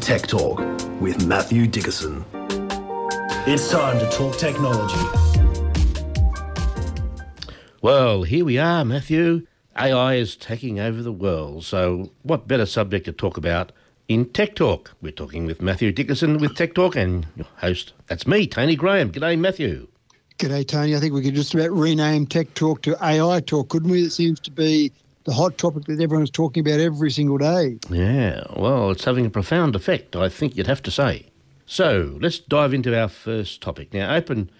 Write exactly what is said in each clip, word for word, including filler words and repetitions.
Tech Talk with Matthew Dickerson. It's time to talk technology. Well, here we are, Matthew. A I is taking over the world, so what better subject to talk about in Tech Talk? We're talking with Matthew Dickerson with Tech Talk and your host, that's me, Tony Graham. G'day, Matthew. G'day, Tony. I think we could just about rename Tech Talk to A I Talk, couldn't we? It seems to be the hot topic that everyone's talking about every single day. Yeah, well, it's having a profound effect, I think you'd have to say. So let's dive into our first topic. Now,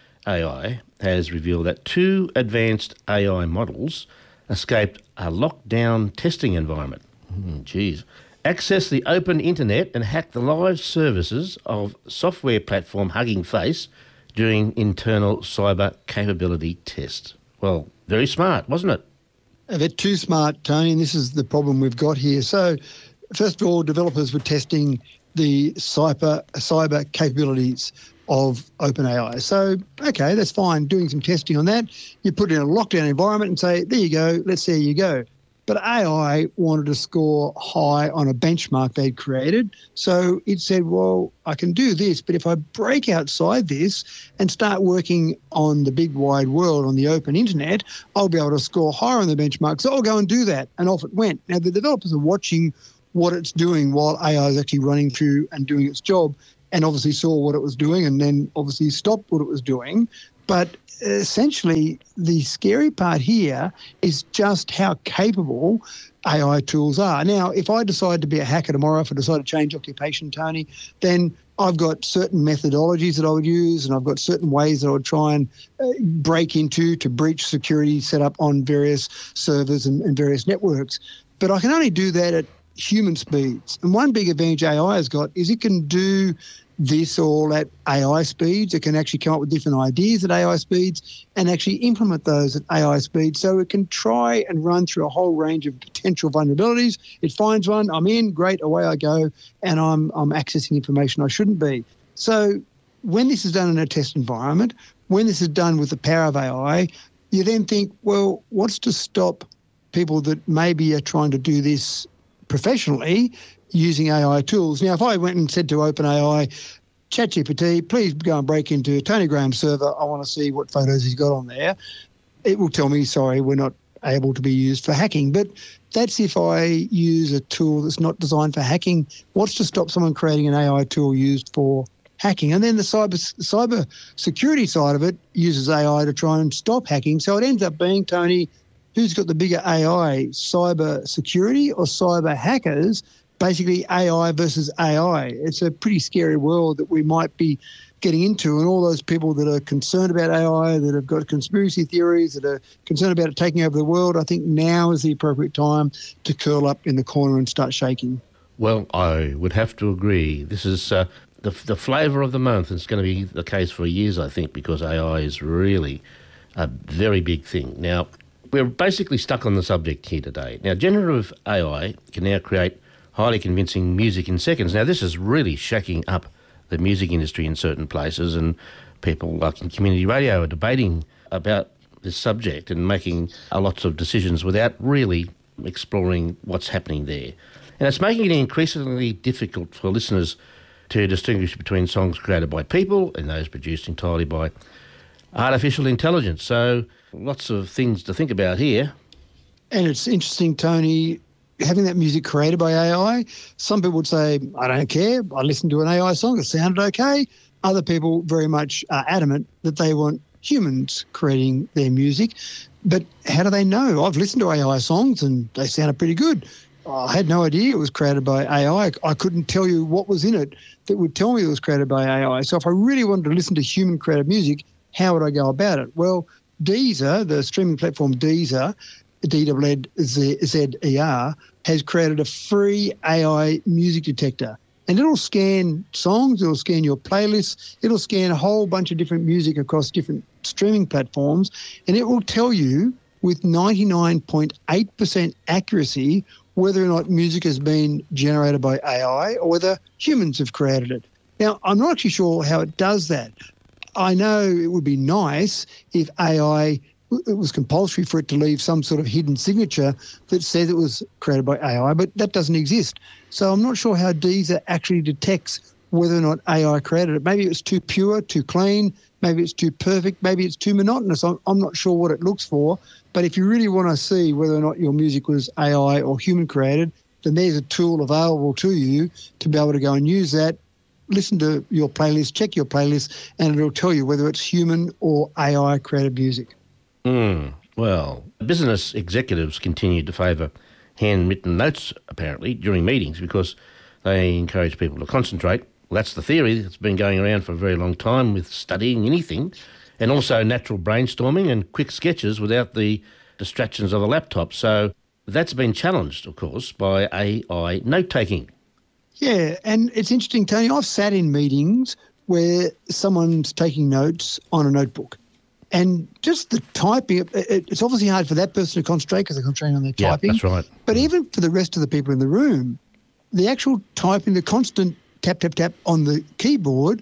OpenAI has revealed that two advanced A I models escaped a lockdown testing environment. Hmm, geez. Access the open internet and hack the live services of software platform Hugging Face during internal cyber capability test. Well, very smart, wasn't it? A bit too smart, Tony, and this is the problem we've got here. So, first of all, developers were testing the cyber cyber capabilities of OpenAI. So, okay, that's fine, doing some testing on that. You put it in a lockdown environment and say, there you go, let's see how you go. But A I wanted to score high on a benchmark they'd created. So it said, well, I can do this, but if I break outside this and start working on the big wide world, on the open internet, I'll be able to score higher on the benchmark. So I'll go and do that. And off it went. Now, the developers are watching what it's doing while A I is actually running through and doing its job, and obviously saw what it was doing and then obviously stopped what it was doing. But essentially, the scary part here is just how capable A I tools are. Now, if I decide to be a hacker tomorrow, if I decide to change occupation, Tony, then I've got certain methodologies that I would use, and I've got certain ways that I would try and uh, break into to breach security set up on various servers and, and various networks. But I can only do that at human speeds. And one big advantage A I has got is it can do this all at A I speeds. It can actually come up with different ideas at A I speeds and actually implement those at A I speeds. So it can try and run through a whole range of potential vulnerabilities. It finds one, I'm in, great, away I go, and I'm I'm accessing information I shouldn't be. So when this is done in a test environment, when this is done with the power of A I, you then think, well, what's to stop people that maybe are trying to do this professionally using A I tools? Now, if I went and said to OpenAI, ChatGPT, please go and break into Tony Graham's server, I want to see what photos he's got on there, it will tell me, sorry, we're not able to be used for hacking. But that's if I use a tool that's not designed for hacking. What's to stop someone creating an A I tool used for hacking? And then the cyber cyber security side of it uses A I to try and stop hacking. So it ends up being, Tony, who's got the bigger A I, cyber security or cyber hackers? Basically A I versus A I. It's a pretty scary world that we might be getting into, and all those people that are concerned about A I, that have got conspiracy theories, that are concerned about it taking over the world, I think now is the appropriate time to curl up in the corner and start shaking. Well, I would have to agree. This is uh, the, the flavour of the month. It's going to be the case for years, I think, because A I is really a very big thing. Now, we're basically stuck on the subject here today. Now, generative A I can now create highly convincing music in seconds. Now, this is really shaking up the music industry in certain places, and people like in community radio are debating about this subject and making uh, lots of decisions without really exploring what's happening there. And it's making it increasingly difficult for listeners to distinguish between songs created by people and those produced entirely by artificial intelligence. So lots of things to think about here. And it's interesting, Tony, having that music created by A I, some people would say, I don't care, I listened to an A I song, it sounded okay. Other people very much are adamant that they want humans creating their music. But how do they know? I've listened to A I songs and they sounded pretty good. I had no idea it was created by A I. I couldn't tell you what was in it that would tell me it was created by A I. So if I really wanted to listen to human-created music, how would I go about it? Well, Deezer, the streaming platform Deezer, D Z Z E R, has created a free A I music detector. And it'll scan songs, it'll scan your playlists, it'll scan a whole bunch of different music across different streaming platforms, and it will tell you with ninety-nine point eight percent accuracy whether or not music has been generated by A I or whether humans have created it. Now, I'm not actually sure how it does that. I know it would be nice if A I it was compulsory for it to leave some sort of hidden signature that says it was created by A I, but that doesn't exist. So I'm not sure how Deezer actually detects whether or not A I created it. Maybe it's too pure, too clean, maybe it's too perfect, maybe it's too monotonous. I'm, I'm not sure what it looks for, but if you really want to see whether or not your music was A I or human created, then there's a tool available to you to be able to go and use that, listen to your playlist, check your playlist, and it'll tell you whether it's human or A I created music. Mm, well, business executives continue to favour handwritten notes, apparently, during meetings because they encourage people to concentrate. Well, that's the theory that's been going around for a very long time with studying anything, and also natural brainstorming and quick sketches without the distractions of a laptop. So that's been challenged, of course, by A I note-taking. Yeah, and it's interesting, Tony, I've sat in meetings where someone's taking notes on a notebook. And just the typing, it, it's obviously hard for that person to concentrate because they're concentrating on their Yeah, typing. that's right. But even for the rest of the people in the room, the actual typing, the constant tap, tap, tap on the keyboard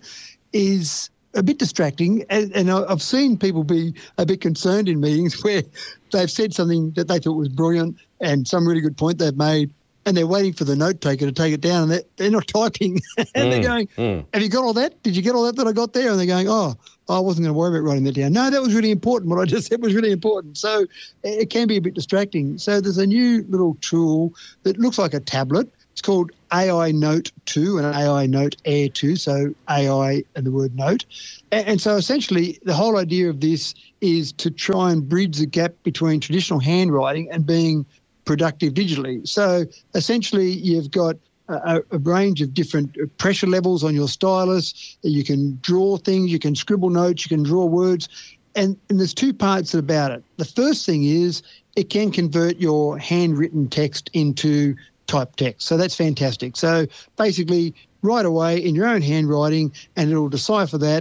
is a bit distracting. And, and I've seen people be a bit concerned in meetings where they've said something that they thought was brilliant and some really good point they've made, and they're waiting for the note taker to take it down, and they're, they're not typing. and mm, they're going, mm. have you got all that? Did you get all that that I got there? And they're going, oh, I wasn't going to worry about writing that down. No, that was really important. What I just said was really important. So it can be a bit distracting. So there's a new little tool that looks like a tablet. It's called A I Note two and A I Note Air two, so A I and the word note. And, and so essentially the whole idea of this is to try and bridge the gap between traditional handwriting and being productive digitally. So essentially you've got a, a range of different pressure levels on your stylus. You can draw things, you can scribble notes, you can draw words. And, and there's two parts about it. The first thing is it can convert your handwritten text into typed text. So that's fantastic. So basically right away in your own handwriting, and it'll decipher that